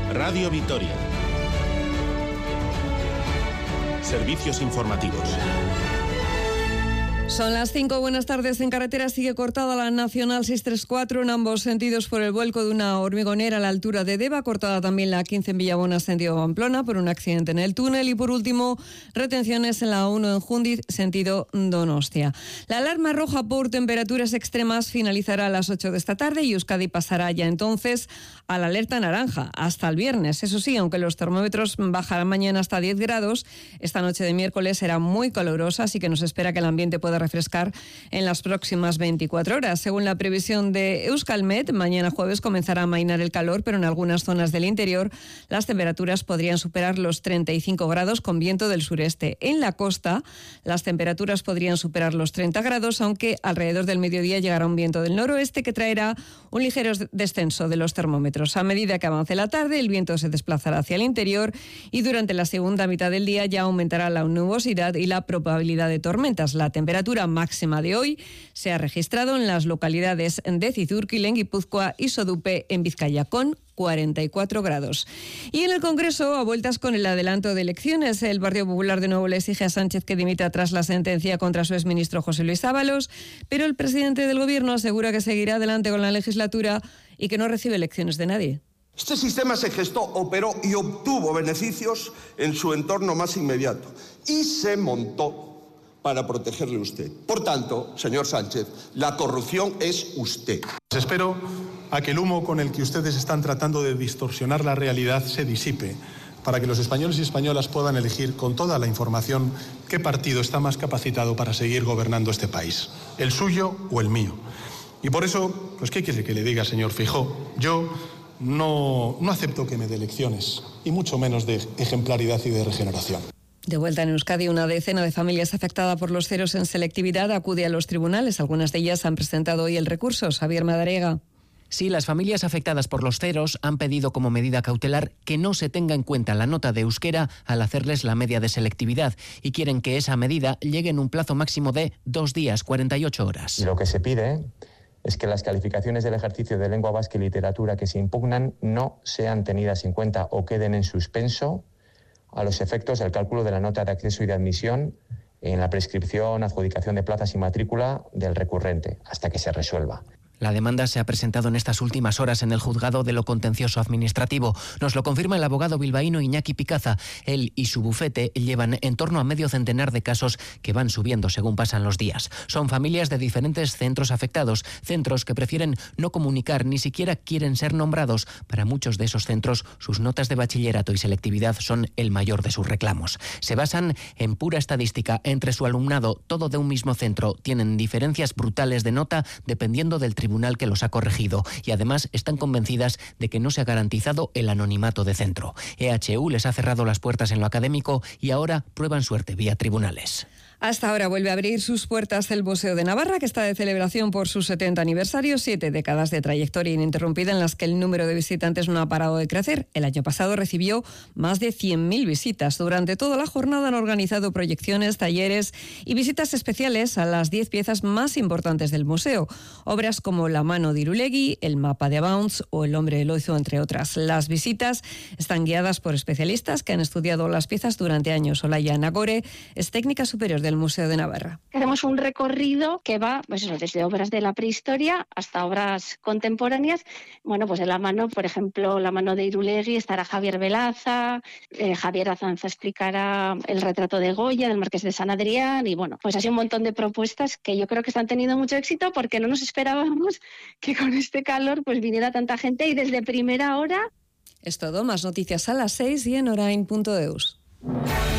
Radio Vitoria. Servicios informativos. Son las 5, buenas tardes. En carretera sigue cortada la Nacional 634 en ambos sentidos por el vuelco de una hormigonera a la altura de Deva, cortada también la 15 en Villabona, sentido Pamplona, por un accidente en el túnel, y por último, retenciones en la 1 en Jundiz, sentido Donostia. La alarma roja por temperaturas extremas finalizará a las 8 de esta tarde y Euskadi pasará ya entonces a la alerta naranja hasta el viernes. Eso sí, aunque los termómetros bajarán mañana hasta 10 grados, esta noche de miércoles será muy calurosa, así que nos espera que el ambiente pueda refrescar en las próximas 24 horas. Según la previsión de Euskalmet, mañana jueves comenzará a amainar el calor, pero en algunas zonas del interior las temperaturas podrían superar los 35 grados con viento del sureste. En la costa, las temperaturas podrían superar los 30 grados, aunque alrededor del mediodía llegará un viento del noroeste que traerá un ligero descenso de los termómetros. A medida que avance la tarde, el viento se desplazará hacia el interior y durante la segunda mitad del día ya aumentará la nubosidad y la probabilidad de tormentas. La temperatura máxima de hoy se ha registrado en las localidades de Zizurkil, en Guipúzcoa, y Sodupe, en Vizcaya, con 44 grados. Y en el Congreso, a vueltas con el adelanto de elecciones, el Partido Popular de nuevo le exige a Sánchez que dimita tras la sentencia contra su exministro José Luis Ábalos, pero el presidente del Gobierno asegura que seguirá adelante con la legislatura y que no recibe lecciones de nadie. Este sistema se gestó, operó y obtuvo beneficios en su entorno más inmediato y se montó para protegerle a usted. Por tanto, señor Sánchez, la corrupción es usted. Espero a que el humo con el que ustedes están tratando de distorsionar la realidad se disipe, para que los españoles y españolas puedan elegir con toda la información qué partido está más capacitado para seguir gobernando este país, el suyo o el mío. Y por eso, pues ¿qué quiere que le diga, señor Feijóo? Yo no acepto que me dé lecciones, y mucho menos de ejemplaridad y de regeneración. De vuelta en Euskadi, una decena de familias afectadas por los ceros en selectividad acude a los tribunales. Algunas de ellas han presentado hoy el recurso. Xavier Madariaga. Sí, las familias afectadas por los ceros han pedido como medida cautelar que no se tenga en cuenta la nota de euskera al hacerles la media de selectividad y quieren que esa medida llegue en un plazo máximo de 2 días, 48 horas. Y lo que se pide es que las calificaciones del ejercicio de lengua vasca y literatura que se impugnan no sean tenidas en cuenta o queden en suspenso a los efectos del cálculo de la nota de acceso y de admisión en la prescripción, adjudicación de plazas y matrícula del recurrente, hasta que se resuelva. La demanda se ha presentado en estas últimas horas en el juzgado de lo contencioso administrativo. Nos lo confirma el abogado bilbaíno Iñaki Picaza. Él y su bufete llevan en torno a medio centenar de casos que van subiendo según pasan los días. Son familias de diferentes centros afectados, centros que prefieren no comunicar, ni siquiera quieren ser nombrados. Para muchos de esos centros, sus notas de bachillerato y selectividad son el mayor de sus reclamos. Se basan en pura estadística. Entre su alumnado, todo de un mismo centro, tienen diferencias brutales de nota dependiendo del tribunal que los ha corregido y además están convencidas de que no se ha garantizado el anonimato de centro. EHU les ha cerrado las puertas en lo académico y ahora prueban suerte vía tribunales. Hasta ahora vuelve a abrir sus puertas el Museo de Navarra, que está de celebración por su 70 aniversario, 7 décadas de trayectoria ininterrumpida en las que el número de visitantes no ha parado de crecer. El año pasado recibió más de 100.000 visitas. Durante toda la jornada han organizado proyecciones, talleres y visitas especiales a las 10 piezas más importantes del museo. Obras como La mano de Irulegui, El mapa de Abauns o El hombre del Oizo, entre otras. Las visitas están guiadas por especialistas que han estudiado las piezas durante años. Olaya Nagore es técnica superior del Museo de Navarra. Hacemos un recorrido que va desde obras de la prehistoria hasta obras contemporáneas. Bueno, pues en la mano, por ejemplo, La mano de Irulegui estará Javier Velaza, Javier Azanza explicará el retrato de Goya, del Marqués de San Adrián, y bueno, pues así un montón de propuestas que yo creo que están teniendo mucho éxito porque no nos esperábamos que con este calor pues viniera tanta gente y desde primera hora. Es todo, más noticias a las 6 y en orain.eus.